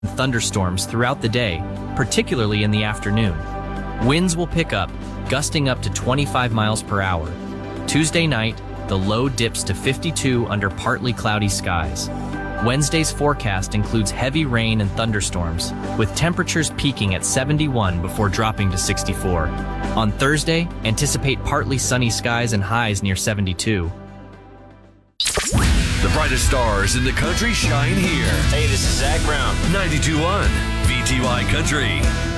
thunderstorms throughout the day, particularly in the afternoon. Winds will pick up, gusting up to 25 miles per hour. Tuesday night, the low dips to 52 under partly cloudy skies. Wednesday's forecast includes heavy rain and thunderstorms, with temperatures peaking at 71 before dropping to 64. On Thursday, anticipate partly sunny skies and highs near 72. The brightest stars in the country shine here. Hey, this is Zach Brown. 92.1 VTY Country.